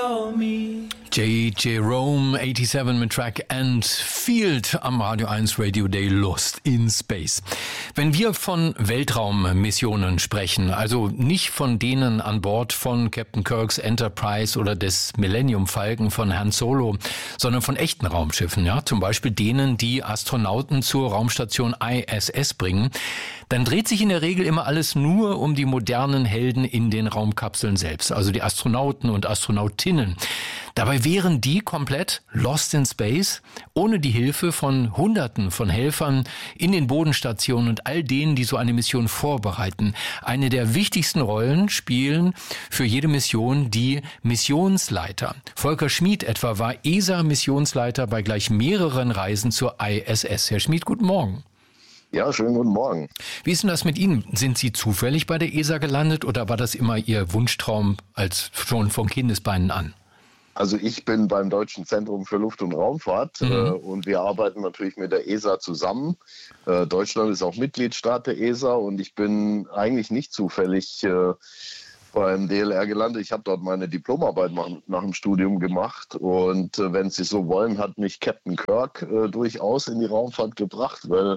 J. Jerome 87 mit Track and Field am Radio 1 Radio Day Lost in Space. Wenn wir von Weltraummissionen sprechen, also nicht von denen an Bord von Captain Kirks Enterprise oder des Millennium Falcon von Han Solo, sondern von echten Raumschiffen, ja, zum Beispiel denen, die Astronauten zur Raumstation ISS bringen, dann dreht sich in der Regel immer alles nur um die modernen Helden in den Raumkapseln selbst, also die Astronauten und Astronautinnen. Dabei wären die komplett lost in space, ohne die Hilfe von Hunderten von Helfern in den Bodenstationen und all denen, die so eine Mission vorbereiten. Eine der wichtigsten Rollen spielen für jede Mission die Missionsleiter. Volker Schmid etwa war ESA-Missionsleiter bei gleich mehreren Reisen zur ISS. Herr Schmid, guten Morgen. Ja, schönen guten Morgen. Wie ist denn das mit Ihnen? Sind Sie zufällig bei der ESA gelandet oder war das immer Ihr Wunschtraum als schon von Kindesbeinen an? Also ich bin beim Deutschen Zentrum für Luft- und Raumfahrt und wir arbeiten natürlich mit der ESA zusammen. Deutschland ist auch Mitgliedstaat der ESA und ich bin eigentlich nicht zufällig beim DLR gelandet. Ich habe dort meine Diplomarbeit nach dem Studium gemacht und wenn Sie so wollen, hat mich Captain Kirk durchaus in die Raumfahrt gebracht, weil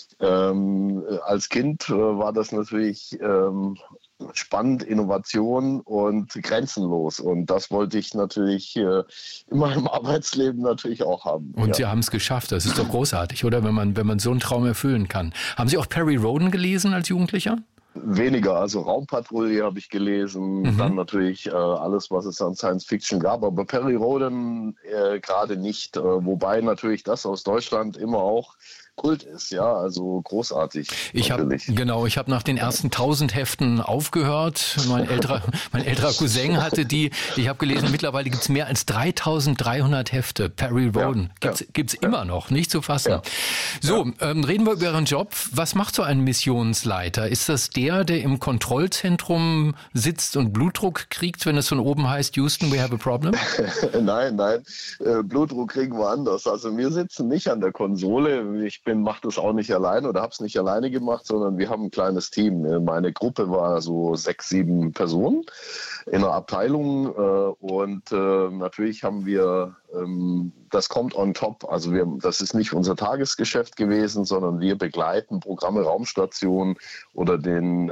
als Kind war das natürlich spannend, Innovation und grenzenlos. Und das wollte ich natürlich in meinem Arbeitsleben natürlich auch haben. Und Sie haben es geschafft. Das ist doch großartig, oder? Wenn man so einen Traum erfüllen kann. Haben Sie auch Perry Rhodan gelesen als Jugendlicher? Weniger, also Raumpatrouille habe ich gelesen, dann natürlich alles, was es an Science Fiction gab, aber Perry Rhodan gerade nicht, wobei natürlich das aus Deutschland immer auch Kult ist, ja, also großartig. Ich habe nach den ersten 1000 Heften aufgehört. Mein älterer Cousin hatte die. Ich habe gelesen, mittlerweile gibt es mehr als 3300 Hefte. Perry Rhodan gibt's immer noch, nicht zu fassen. Ja. So, reden wir über Ihren Job. Was macht so ein Missionsleiter? Ist das der im Kontrollzentrum sitzt und Blutdruck kriegt, wenn es von oben heißt, Houston, we have a problem? Nein, Blutdruck kriegen wir anders. Also wir sitzen nicht an der Konsole. Ich mache das auch nicht alleine oder habe es nicht alleine gemacht, sondern wir haben ein kleines Team. Meine Gruppe war so 6, 7 Personen in einer Abteilung und natürlich haben wir, das kommt on top, also das ist nicht unser Tagesgeschäft gewesen, sondern wir begleiten Programme Raumstation oder den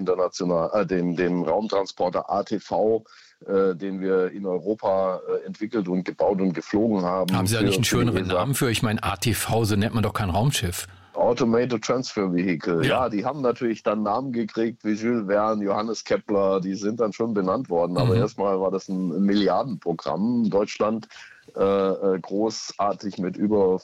Raumtransporter ATV, den wir in Europa entwickelt und gebaut und geflogen haben. Haben Sie da nicht einen schöneren Namen für? Ich meine, ATV, so nennt man doch kein Raumschiff. Automated Transfer Vehicle. Ja, die haben natürlich dann Namen gekriegt wie Jules Verne, Johannes Kepler, die sind dann schon benannt worden. Aber erstmal war das ein Milliardenprogramm. Deutschland großartig mit über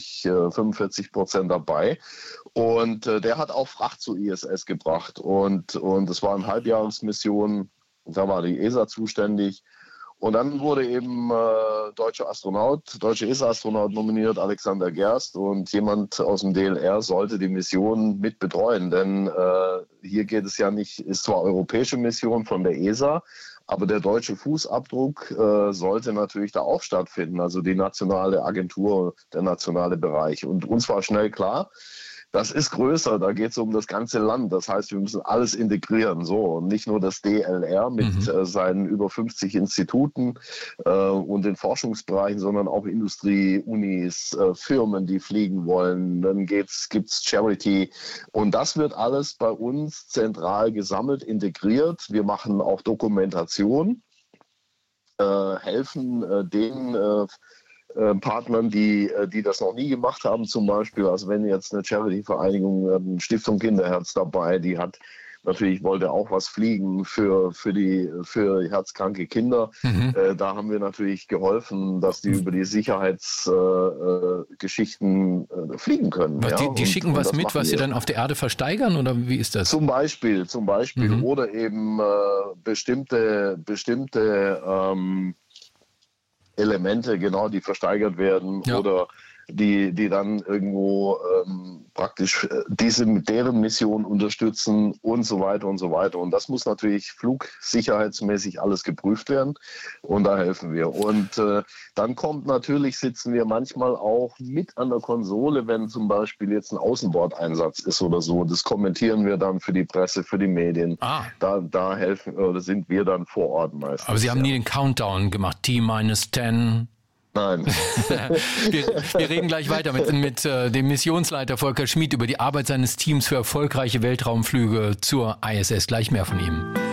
45% dabei. Und der hat auch Fracht zur ISS gebracht. Und es war eine Halbjahresmission. Da war die ESA zuständig. Und dann wurde eben deutscher ESA-Astronaut nominiert, Alexander Gerst. Und jemand aus dem DLR sollte die Mission mit betreuen. Denn hier geht es ja nicht, ist zwar europäische Mission von der ESA, aber der deutsche Fußabdruck sollte natürlich da auch stattfinden. Also die nationale Agentur, der nationale Bereich. Und uns war schnell klar, das ist größer, da geht es um das ganze Land. Das heißt, wir müssen alles integrieren. So, und nicht nur das DLR mit seinen über 50 Instituten und den Forschungsbereichen, sondern auch Industrie, Unis, Firmen, die fliegen wollen. Dann gibt's Charity. Und das wird alles bei uns zentral gesammelt, integriert. Wir machen auch Dokumentation, helfen denen Partnern, die das noch nie gemacht haben, zum Beispiel. Also wenn jetzt eine Charity-Vereinigung, Stiftung Kinderherz dabei, die hat natürlich, wollte auch was fliegen für herzkranke Kinder. Da haben wir natürlich geholfen, dass die über die Sicherheitsgeschichten fliegen können. Die schicken was mit, was sie dann auf der Erde versteigern, oder wie ist das? Zum Beispiel. Oder eben bestimmte Elemente, genau, die versteigert werden oder die dann irgendwo praktisch deren Mission unterstützen und so weiter und so weiter. Und das muss natürlich flugsicherheitsmäßig alles geprüft werden und da helfen wir. Und dann sitzen wir manchmal auch mit an der Konsole, wenn zum Beispiel jetzt ein Außenbordeinsatz ist oder so. Das kommentieren wir dann für die Presse, für die Medien. Da helfen oder sind wir dann vor Ort meistens. Aber Sie haben nie den Countdown gemacht, T-10. Nein. Wir reden gleich weiter mit dem Missionsleiter Volker Schmid über die Arbeit seines Teams für erfolgreiche Weltraumflüge zur ISS. Gleich mehr von ihm.